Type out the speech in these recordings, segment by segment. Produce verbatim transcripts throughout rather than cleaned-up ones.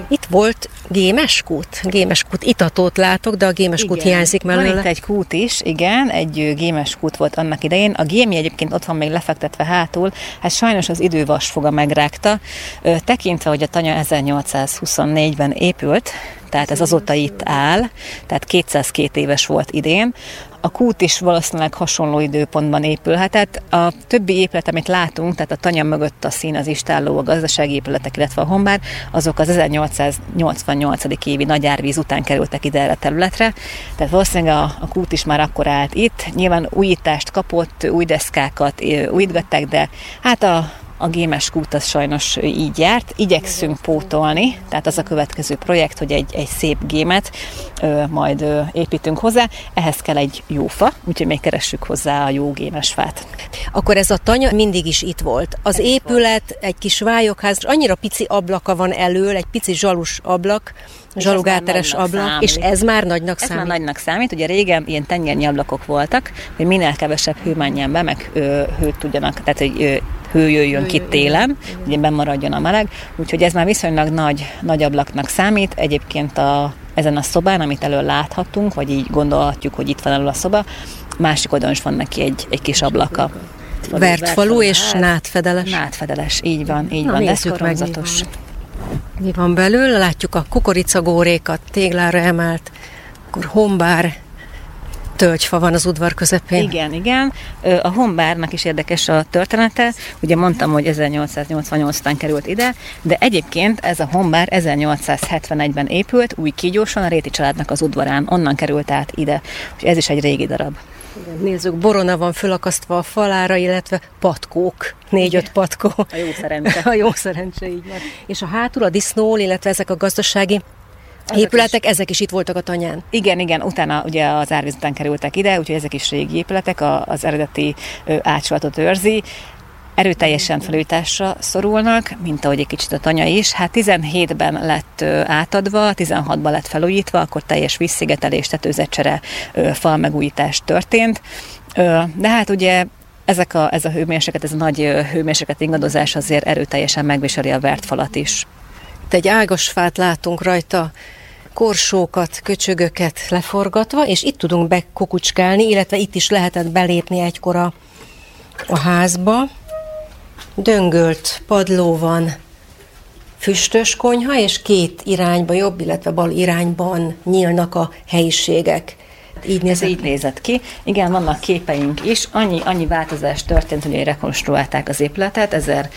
Itt volt gémeskút. Gémeskút itatót látok, de a gémeskút hiányzik mellőle. Van itt egy kút is, igen, egy gémeskút volt annak idején. A gémi egyébként ott van még lefektetve hátul, hát sajnos az idő vasfoga megrágta. Tekintve, hogy a tanya ezernyolcszázhuszonnégyben épült, tehát ez azóta itt áll, tehát kétszázkettő éves volt idén. A kút is valószínűleg hasonló időpontban épülhetett. A többi épület, amit látunk, tehát a tanya mögött a szín, az istálló, a gazdasági épületek, illetve a honbár, azok az ezernyolcszáznyolcvannyolc évi nagy árvíz után kerültek ide erre a területre. Tehát valószínűleg a, a kút is már akkor állt itt. Nyilván újítást kapott, új deszkákat újítgatták, de hát a A gémes kút az sajnos így járt. Igyekszünk pótolni, tehát az a következő projekt, hogy egy, egy szép gémet ö, majd ö, építünk hozzá. Ehhez kell egy jó fa, úgyhogy még keressük hozzá a jó gémes fát. Akkor ez a tanya mindig is itt volt. Az ez épület, volt. Egy kis vályokház, annyira pici ablaka van elől, egy pici zsalus ablak, zsalugáteres ablak, számít. És ez már nagynak ez számít. Ez már nagynak számít. Ugye régen ilyen tenyérnyi ablakok voltak, hogy minél kevesebb hő menjen be, meg ö, hőt tudjanak, tehát hogy ö, hő jöjjön hő, ki télen, hogy bemaradjon a meleg. Úgyhogy ez már viszonylag nagy, nagy ablaknak számít. Egyébként a, ezen a szobán, amit elől láthatunk, vagy így gondolhatjuk, hogy itt van elől a szoba, másik oldalon is van neki egy, egy kis ablaka. Vertfalú és nátfedeles. Nátfedeles, így van, így Na, van, deszkoromzatos. Mi van belül? Látjuk a kukoricagórékat, téglára emelt, akkor honbár, tölgyfa van az udvar közepén. Igen, igen. A honbárnak is érdekes a története. Ugye mondtam, hogy ezernyolcszáznyolcvannyolc után került ide, de egyébként ez a honbár ezernyolcszázhetvenegyben épült, új kígyóson, a Réti családnak az udvarán, onnan került át ide. Úgyhogy ez is egy régi darab. Nézzük, borona van fölakasztva a falára, illetve patkók, négy-öt patkó. A jó szerencse. A jó szerencse, így van. És a hátul a disznó, illetve ezek a gazdasági ezek épületek, is. Ezek is itt voltak a tanyán. Igen, igen, utána ugye az árvíz után kerültek ide, úgyhogy ezek is régi épületek, az eredeti átsolatot őrzi. Erőteljesen felújításra szorulnak, mint ahogy egy kicsit a tanya is. Hát tizenhétben lett átadva, tizenhatban lett felújítva, akkor teljes vízszigetelés, tetőzetcsere, fal megújítás történt. De hát ugye ezek a, ez a hőmérséklet, ez a nagy hőmérséklet ingadozás azért erőteljesen megviseli a vert falat is. Itt egy ágasfát látunk rajta, korsókat, köcsögöket leforgatva, és itt tudunk bekokucskálni, illetve itt is lehetett belépni egykor a, a házba. Döngölt padló van, füstös konyha, és két irányba, jobb, illetve bal irányban nyílnak a helyiségek. Így nézett. így nézett ki. Igen, vannak képeink is. Annyi, annyi változás történt, hogy rekonstruálták az épületet.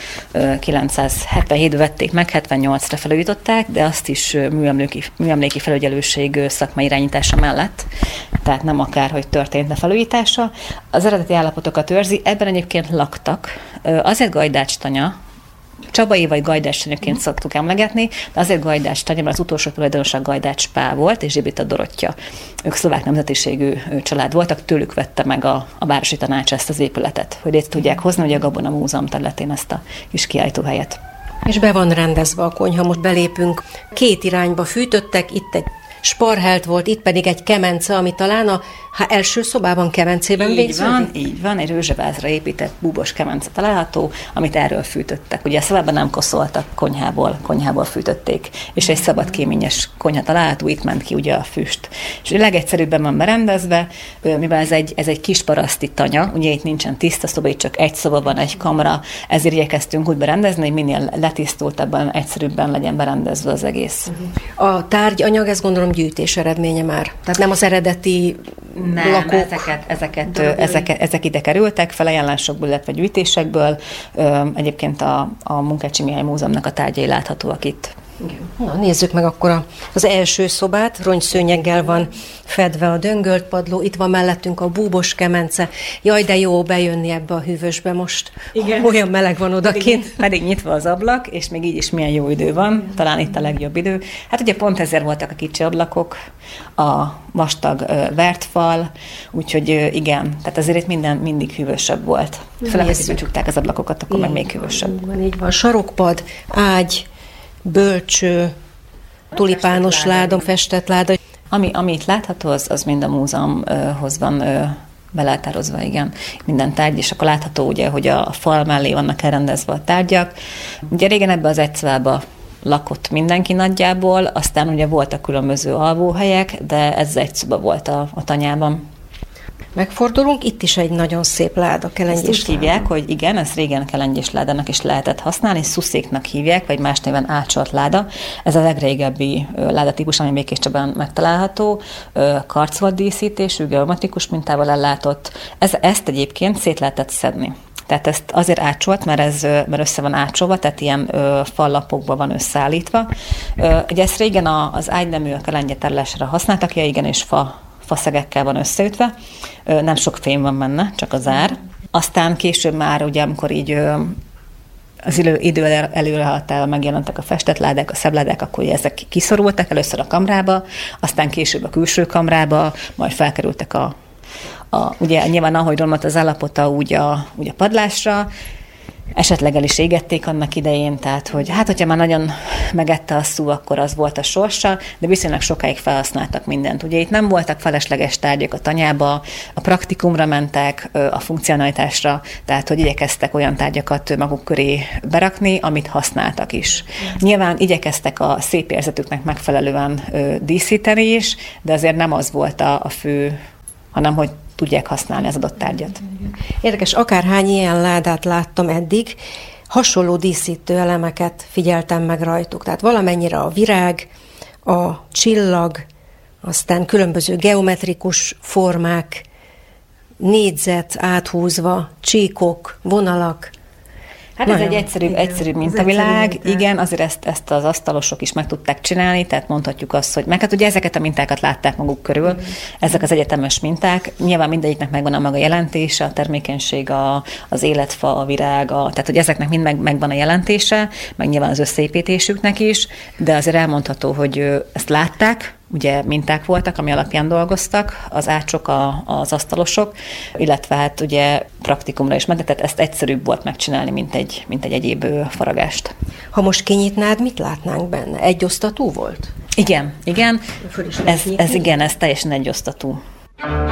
ezerkilencszázhetvenhétben vették meg, hetvennyolcra felújították, de azt is műemléki, műemléki felügyelőség szakmai irányítása mellett. Tehát nem akárhogy történt a felújítása. Az eredeti állapotokat őrzi. Ebben egyébként laktak. Azért Gajdács tanya, Csabai vagy Gajdács tanyaként szoktuk emlegetni, de azért Gajdács tanya, mert az utolsó tulajdonosa Gajdács Pál volt, és Zsibita Dorottya. Ők szlovák nemzetiségű család voltak, tőlük vette meg a, a városi tanács ezt az épületet, hogy itt tudják hozni, hogy a Gabona Múzeum területén ezt a kis kiállítóhelyet. És be van rendezve a konyha, most belépünk. Két irányba fűtöttek, itt egy sparhelt volt, itt pedig egy kemence, ami talán a ha első szobában kemencében végződik. Így van, így van, egy rózsavázra épített búbos kemence található, amit erről fűtöttek. Ugye a szobában nem koszoltak, konyhából, konyhából fűtötték, és egy szabadkéményes konyha található, itt ment ki ugye a füst. És a legegyszerűbben van berendezve, mivel ez egy, ez egy kis paraszti tanya, ugye itt nincsen tiszta szoba, itt csak egy szoba van, egy kamra, ezért igyekeztünk úgy berendezni, hogy minél letisztultabban, egyszerűbben legyen berendezve az egész. A tárgyanyag, ezt gondolom gyűjtés eredménye már. Tehát nem az eredeti nem, lakók. ezeket, ezeket, ezeket, ezek ide kerültek, felajánlásokból, illetve gyűjtésekből. Egyébként a, a Munkácsi Mihály Múzeumnak a tárgyai láthatóak itt. Na, nézzük meg akkor a, az első szobát. Rongyszőnyeggel van fedve a döngölt padló, itt van mellettünk a búbos kemence. Jaj, de jó bejönni ebbe a hűvösbe most. Igen. Olyan meleg van odakint. Pedig, pedig nyitva az ablak, és még így is milyen jó idő van. Talán itt a legjobb idő. Hát ugye pont ezért voltak a kicsi ablakok, a vastag vert fal, úgyhogy igen, tehát azért itt minden mindig hűvösebb volt. Főleg, hogy csukták az ablakokat, akkor meg még hűvösebb. Van, így van. Sarokpad, ágy, bölcső, tulipános láda, festett láda. Ami, ami itt látható, az, az mind a múzeumhoz van belátározva, igen, minden tárgy, és akkor látható ugye, hogy a fal mellé vannak elrendezve a tárgyak. Ugye régen ebbe az egyszobába lakott mindenki nagyjából, aztán ugye voltak különböző alvóhelyek, de ez egy szoba volt a, a tanyában. Megfordulunk, itt is egy nagyon szép láda, kelengyés Ezt úgy hívják, hogy igen, ezt régen kelengyés ládának is lehetett használni, szuszéknak hívják, vagy más néven ácsolt láda. Ez a legrégebbi ládatípus, ami Békéscsabán megtalálható, karcolt díszítésű, geometrikus mintával ellátott. Ez, ezt egyébként szét lehetett szedni. Tehát ezt azért ácsolt, mert ez mert össze van ácsolva, tehát ilyen ö, fallapokban van összeállítva. Ö, ugye ezt régen a, az ágynemű a kelengyetárlásra használtak, ja igen, és fa faszegekkel van összeütve, nem sok fém van benne, csak a zár. Aztán később már, ugye, amikor így az idő előrehaladtával megjelentek a festett ládák, a szebládák, akkor ezek kiszorultak először a kamrába, aztán később a külső kamrába, majd felkerültek a, a ugye nyilván ahogy romlott az állapota, úgy a, úgy a padlásra, esetleg el is égették annak idején, tehát hogy hát, hogyha már nagyon megette a szú, akkor az volt a sorsa, de viszonylag sokáig felhasználtak mindent. Ugye itt nem voltak felesleges tárgyak a tanyába, a praktikumra mentek, a funkcionalitásra, tehát hogy igyekeztek olyan tárgyakat maguk köré berakni, amit használtak is. Nyilván igyekeztek a szép érzetüknek megfelelően díszíteni is, de azért nem az volt a, a fő, hanem hogy tudják használni az adott tárgyat. Érdekes, akárhány ilyen ládát láttam eddig, hasonló díszítő elemeket figyeltem meg rajtuk. Tehát valamennyire a virág, a csillag, aztán különböző geometrikus formák, négyzet áthúzva, csíkok, vonalak. Hát nagyon, ez egy egyszerűbb, egyszerűbb mintavilág, egyszerű igen, azért ezt, ezt az asztalosok is meg tudták csinálni, tehát mondhatjuk azt, hogy meg hát ugye ezeket a mintákat látták maguk körül, mm. ezek az egyetemes minták, nyilván mindegyiknek megvan a maga jelentése, a termékenység, a, az életfa, a virág, a, tehát hogy ezeknek mind meg, megvan a jelentése, meg nyilván az összeépítésüknek is, de azért elmondható, hogy ezt látták, ugye minták voltak, ami alapján dolgoztak, az ácsok, a, az asztalosok, illetve hát ugye praktikumra is ment, tehát ezt egyszerűbb volt megcsinálni, mint egy, mint egy egyéb faragást. Ha most kinyitnád, mit látnánk benne? Egyosztatú volt? Igen, igen. Ez, ez igen, ez teljesen egyosztatú.